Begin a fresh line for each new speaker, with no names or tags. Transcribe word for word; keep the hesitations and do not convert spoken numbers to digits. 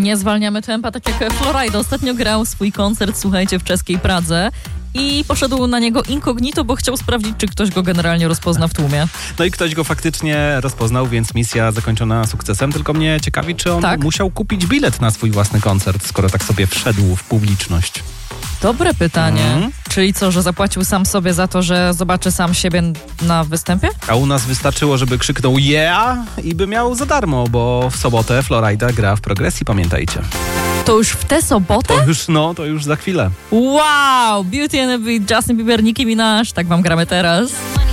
Nie zwalniamy tempa, tak jak Florida ostatnio grał swój koncert, słuchajcie, w czeskiej Pradze. I poszedł na niego incognito, bo chciał sprawdzić, czy ktoś go generalnie rozpozna w tłumie.
No i ktoś go faktycznie rozpoznał, więc misja zakończona sukcesem. Tylko mnie ciekawi, czy on
tak?
musiał kupić bilet na swój własny koncert, skoro tak sobie wszedł w publiczność.
Dobre pytanie.
Mm.
Czyli co, że zapłacił sam sobie za to, że zobaczy sam siebie na występie?
A u nas wystarczyło, żeby krzyknął yeah i by miał za darmo, bo w sobotę Florida gra w Progresji, pamiętajcie.
To już w tę sobotę?
To już, no, to już za chwilę.
Wow! Beauty and the Beat, Justin Bieber, Nicki Minaj. Tak wam gramy teraz.